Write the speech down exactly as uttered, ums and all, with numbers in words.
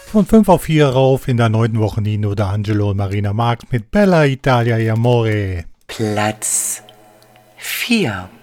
Von fünf auf vier rauf in der neunten Woche Nino D'Angelo und Marina Marx mit Bella Italia e Amore. Platz vier.